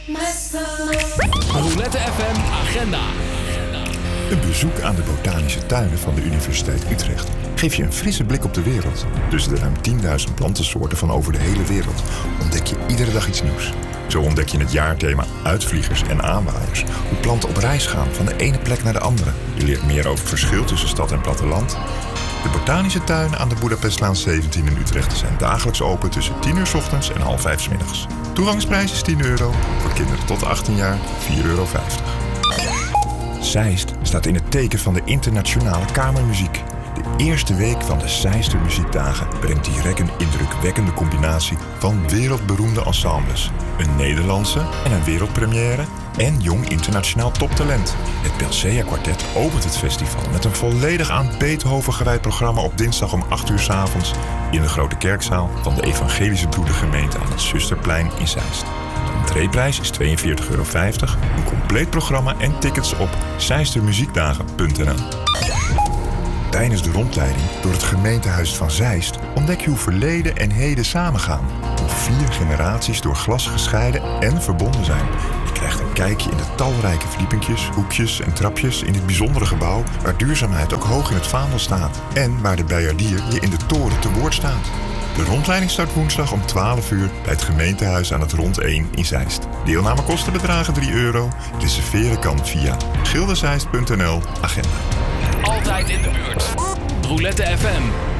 Roulette FM agenda. Een bezoek aan de botanische tuinen van de Universiteit Utrecht geeft je een frisse blik op de wereld. Tussen de ruim 10.000 plantensoorten van over de hele wereld ontdek je iedere dag iets nieuws. Zo ontdek je het jaarthema uitvliegers en aanwaaiers. Hoe planten op reis gaan van de ene plek naar de andere. Je leert meer over het verschil tussen stad en platteland. De botanische tuinen aan de Boedapestlaan 17 in Utrecht zijn dagelijks open tussen 10 uur 's ochtends en 5:30 's middags. Toegangsprijs is €10. Voor kinderen tot 18 jaar €4,50. Zeist staat in het teken van de internationale kamermuziek. De eerste week van de Zeister Muziekdagen brengt direct een indrukwekkende combinatie van wereldberoemde ensembles. Een Nederlandse en een wereldpremière en jong internationaal toptalent. Het Pelcea Quartet opent het festival met een volledig aan Beethoven gewijd programma op dinsdag om 8 uur 's avonds in de Grote Kerkzaal van de Evangelische Broedergemeente aan het Zusterplein in Zeist. De entreeprijs is €42,50. Een compleet programma en tickets op zeistermuziekdagen.nl. Tijdens de rondleiding door het gemeentehuis van Zeist ontdek je hoe verleden en heden samengaan. Hoe 4 generaties door glas gescheiden en verbonden zijn. Je krijgt een kijkje in de talrijke verdiepingjes, hoekjes en trapjes in dit bijzondere gebouw waar duurzaamheid ook hoog in het vaandel staat. En waar de bijaardier je in de toren te woord staat. De rondleiding start woensdag om 12 uur bij het gemeentehuis aan het Rond 1 in Zeist. Deelnamekosten bedragen €3. Reserveren kan via gildezeist.nl agenda. Altijd in de buurt. Roulette FM.